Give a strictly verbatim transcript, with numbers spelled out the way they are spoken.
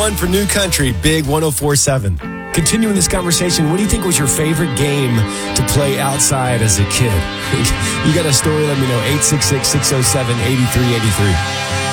one for New Country, Big one oh four point seven. Continuing this conversation, what do you think was your favorite game to play outside as a kid? You got a story, let me know. eight six six, six oh seven, eight three eight three.